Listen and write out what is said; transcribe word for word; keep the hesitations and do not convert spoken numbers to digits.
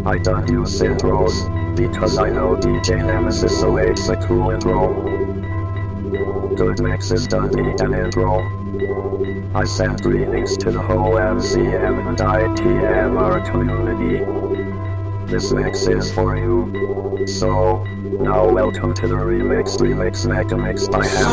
I don't use intros, because I know D J Nemesis awaits a cool intro. Good mixes don't need an intro. I send greetings to the whole M C M and I T M R community. This mix is for you. So, now welcome to the remix, remix mega mix by Ham.